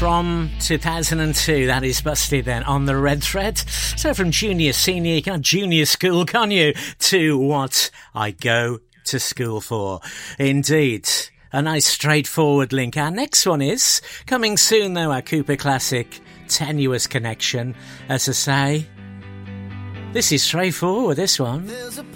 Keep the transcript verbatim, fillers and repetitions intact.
from two thousand two. That is Busted then on the Red Thread. So from junior, senior, you can't junior school, can you, to what I go to school for. Indeed. A nice straightforward link. Our next one is coming soon, though, our Cooper Classic Tenuous Connection. As I say, this is straightforward, this one.